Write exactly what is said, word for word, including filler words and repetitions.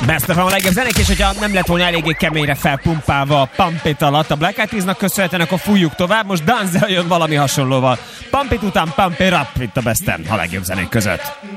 Best of a legjobb zenék, és hogyha nem lett volna eléggé keményre felpumpálva a Pump It alatt a Black Eyed Peasnak köszönhetően, akkor fújjuk tovább. Most Danzel jön valami hasonlóval. Pump It után Pump It Up itt a Bestem a legjobb zenék között.